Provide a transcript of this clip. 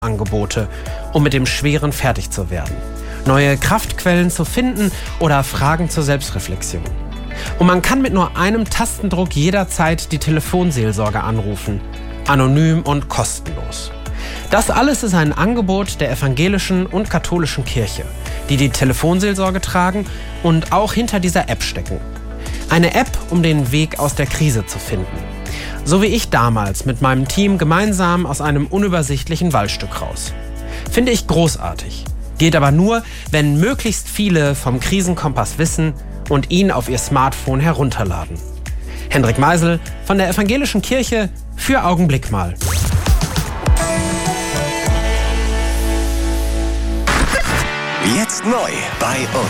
Angebote, um mit dem Schweren fertig zu werden. Neue Kraftquellen zu finden oder Fragen zur Selbstreflexion. Und man kann mit nur einem Tastendruck jederzeit die Telefonseelsorge anrufen. Anonym und kostenlos. Das alles ist ein Angebot der evangelischen und katholischen Kirche, die die Telefonseelsorge tragen und auch hinter dieser App stecken. Eine App, um den Weg aus der Krise zu finden. So wie ich damals mit meinem Team gemeinsam aus einem unübersichtlichen Waldstück raus. Finde ich großartig. Geht aber nur, wenn möglichst viele vom Krisenkompass wissen und ihn auf ihr Smartphone herunterladen. Hendrik Meisel von der Evangelischen Kirche für Augenblick mal. Jetzt neu bei uns.